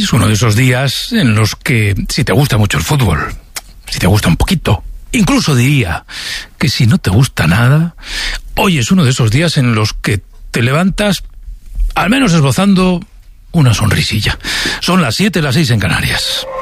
Es uno de esos días en los que, si te gusta mucho el fútbol, si te gusta un poquito, incluso diría que si no te gusta nada, hoy es uno de esos días en los que te levantas, al menos esbozando una sonrisilla. Son las 7, las 6 en Canarias.